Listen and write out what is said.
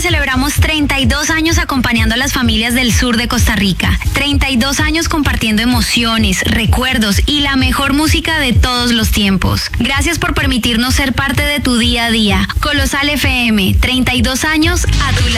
celebramos 32 años acompañando a las familias del sur de Costa Rica. 32 años compartiendo emociones, recuerdos y la mejor música de todos los tiempos. Gracias por permitirnos ser parte de tu día a día. Colosal FM, 32 años a tu lado.